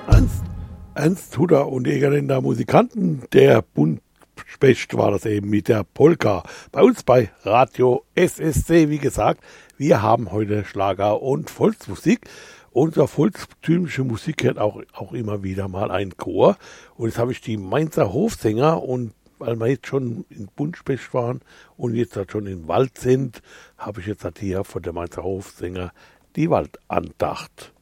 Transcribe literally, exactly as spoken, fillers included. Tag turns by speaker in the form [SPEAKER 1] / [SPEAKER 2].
[SPEAKER 1] Ernst, Ernst Hutter und die Egerländer Musikanten, der Buntspecht war das eben mit der Polka. Bei uns bei Radio S S C, wie gesagt, wir haben heute Schlager und Volksmusik. Unsere volkstümliche Musik hat auch, auch immer wieder mal einen Chor. Und jetzt habe ich die Mainzer Hofsänger, und weil wir jetzt schon in Buntspecht waren und jetzt halt schon im Wald sind, habe ich jetzt halt hier von der Mainzer Hofsänger die Waldandacht.